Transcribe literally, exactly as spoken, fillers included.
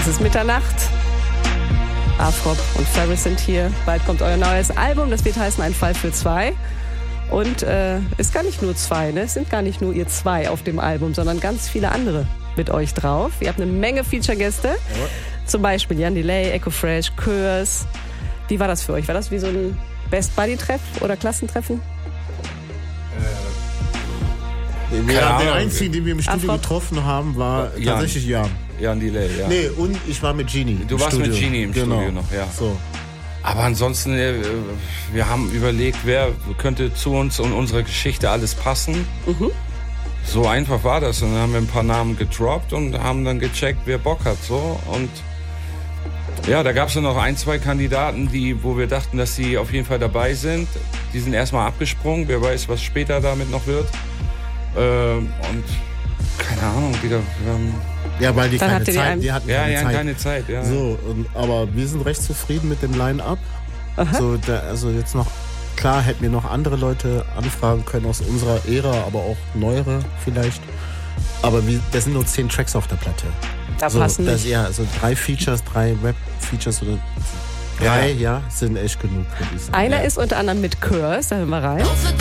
Es ist Mitternacht. Afrop und Ferris sind hier. Bald kommt euer neues Album. Das wird heißen Ein Fall für zwei. Und äh, ist gar nicht nur zwei, ne? Es sind gar nicht nur ihr zwei auf dem Album, sondern ganz viele andere mit euch drauf. Ihr habt eine Menge Feature-Gäste. Ja. Zum Beispiel Jan Delay, Echo Fresh, Körs. Wie war das für euch? War das wie so ein Best-Buddy-Treff oder Klassentreffen? Äh, ja, ja, den einzigen, den wir im Studio Afrop. getroffen haben, war Jan. tatsächlich Jan. Jan Delay, ja. Nee, und ich war mit Genie. Du im warst Studio. mit Genie im genau. Studio noch, ja. So. Aber ansonsten, äh, wir haben überlegt, wer könnte zu uns und unserer Geschichte alles passen. Mhm. So einfach war das. Und dann haben wir ein paar Namen gedroppt und haben dann gecheckt, wer Bock hat. So. Und ja, da gab es noch ein, zwei Kandidaten, die, wo wir dachten, dass sie auf jeden Fall dabei sind. Die sind erstmal abgesprungen. Wer weiß, was später damit noch wird. Ähm, und keine Ahnung, wieder. Wir haben Ja, weil die Dann keine habt ihr die Zeit, einen- die hatten ja, keine ja, Zeit. keine Zeit. Ja. So, und, aber wir sind recht zufrieden mit dem Line-Up. Aha. So, da, also jetzt noch, klar hätten wir noch andere Leute anfragen können aus unserer Ära, aber auch neuere vielleicht. Aber wir, das sind nur zehn Tracks auf der Platte. Da so, passen das, nicht. ja, also drei Features, drei Rap-Features oder drei, ja. ja, sind echt genug. würde ich sagen. Einer ja. ist unter anderem mit Körs, da hören wir rein.